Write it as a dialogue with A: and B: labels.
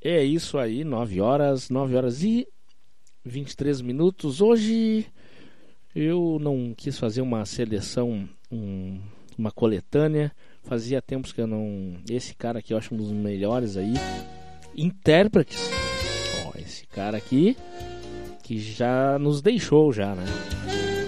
A: É isso aí, 9 horas e 23 minutos. Hoje eu não quis fazer uma seleção, uma coletânea. Fazia tempos que eu não... Esse cara aqui eu acho um dos melhores aí. Intérpretes. Ó, esse cara aqui que já nos deixou já, né?